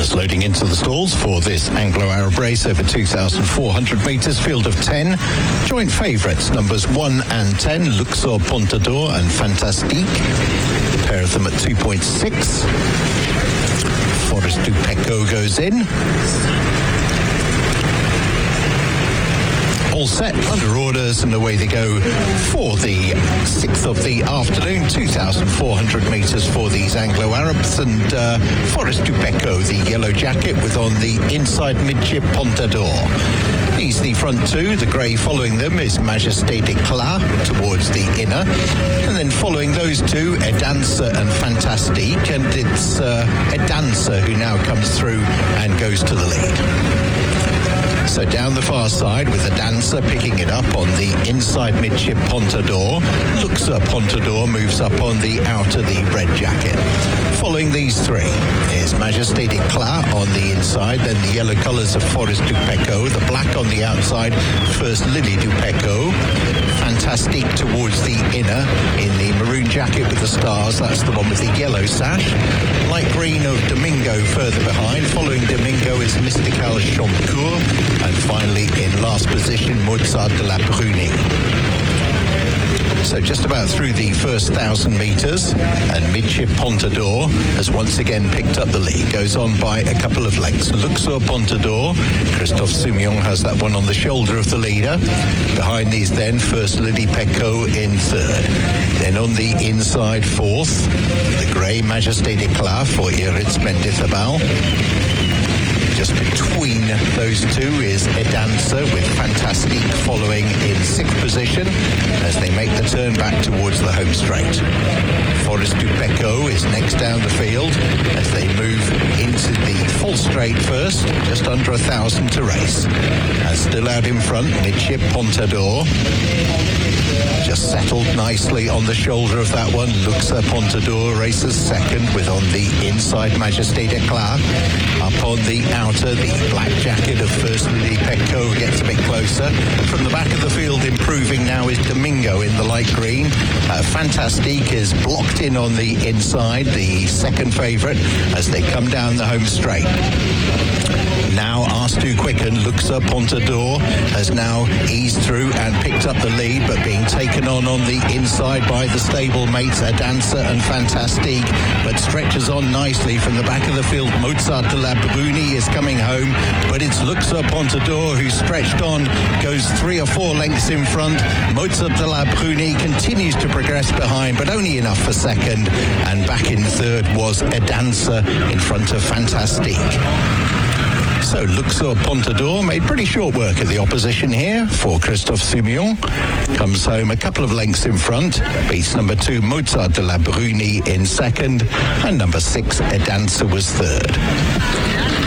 Runners loading into the stalls for this Anglo-Arab race over 2,400 metres, field of 10. Joint favourites, numbers 1 and 10, Luxor, Pontador and Fantastique. A pair of them at 2.6. Forest du Pecco goes in. All set, under orders, and away they go for the 6th of the afternoon, 2,400 metres for these Anglo-Arabs, and Forest du Pecco, the yellow jacket, with on the inside midship Pontador. He's the front two. The grey following them is Majesté d'Éclat towards the inner, and then following those two, Edansa and Fantastique, and it's Edansa who now comes through and goes to the lead. So down the far side with Edansa picking it up on the inside midship Pontador. Luxor Pontador moves up on the outer, the red jacket. Following these three is Majesté d'Éclat on the inside, then the yellow colours of Forest du Pecco, the black on the outside, First Lily du Pecco, Fantastique towards the inner in the maroon jacket with the stars, that's the one with the yellow sash. Light green of Domingo further behind. Following Domingo is Mystical Chamcourt, and finally in last position Mozart de la Bruni. So just about through the first 1,000 metres, and midship Pontador has once again picked up the lead, goes on by a couple of lengths. Luxor Pontador, Christophe Soumillon has that one on the shoulder of the leader. Behind these then, First Lily Pecco in third. Then on the inside fourth, the grey Majesté d'Éclat for Iritz Mendizabal. Just between those two is Edansa with Fantastique following in sixth position as they make the turn back towards the home straight. Forest du Pecco is next down the field as they move into the full straight first, just under 1,000 to race. And still out in front, midship Pontador. Just settled nicely on the shoulder of that one. Luxor Pontador races second with on the inside Majesté d'Éclat. Up on the outer, the black jacket of First Lily Pecco gets a bit closer. From the back of the field, improving now is Domingo in the light green. Fantastique is blocked in on the inside, the second favourite, as they come down the home straight. Now asked to quicken, Luxor Pontador has now eased through and picked up the lead, but being taken on the inside by the stable mates Edansa and Fantastique, but stretches on nicely from the back of the field. Mozart de la Bruni is coming home, but it's Luxor Pontador who stretched on, goes 3 or 4 lengths in front. Mozart de la Bruni continues to progress behind, but only enough for second, and back in third was Edansa in front of Fantastique. So Luxor Pontador made pretty short work of the opposition here for Christophe Soumillon. Comes home a couple of lengths in front, beats number 2 Mozart de la Bruni in second, and number 6 Edansa was third.